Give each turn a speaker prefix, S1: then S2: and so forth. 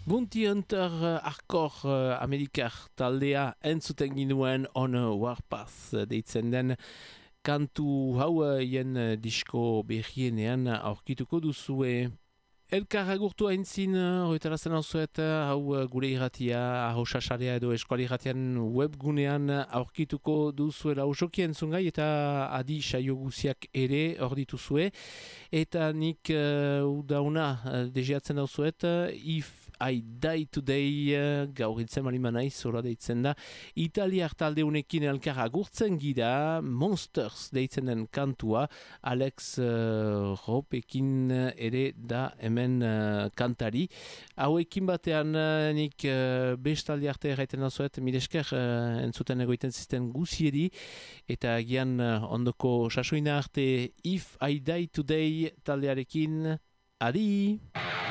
S1: Gunti Hunter arkor amerikar taldea entzuten ginuen on Warpath deitzen den kantu hau jen disko berrienean aurkituko duzue. Elkar agurtu haintzin, horretarazen hau zuet, hau gure irratia, hau sasarea edo eskuali irratian webgunean aurkituko duzuela osokien zungai eta adi saio guziak ere hor dituzue. Eta nik udauna dejeatzen hau zuet, If I Die Today, gaur hiltzen malima naiz, zora deitzen da. Italiar talde unekin elkar agurtzen gira, Monsters deitzen den kantua, Alex Ropekin ere da hemen kantari. Hauekin batean nik bestaldi arte erraiten dauzuet, milesker entzuten egoiten zisten guzieri, eta agian ondoko sasoina arte If I Die Today taldearekin, adi!